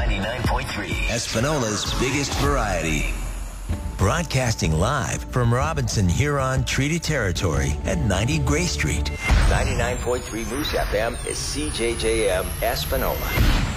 99.3. Espanola's biggest variety. Broadcasting live from Robinson Huron Treaty Territory at 90 Gray Street. 99.3 Moose FM is CJJM Espanola.